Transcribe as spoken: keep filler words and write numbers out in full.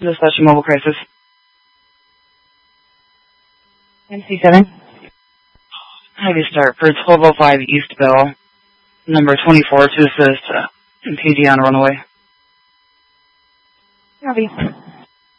Dispatch mobile crisis. M C seven. Heavy start for twelve oh five East Bell. Number twenty-four to assist uh, P G on runaway. Copy.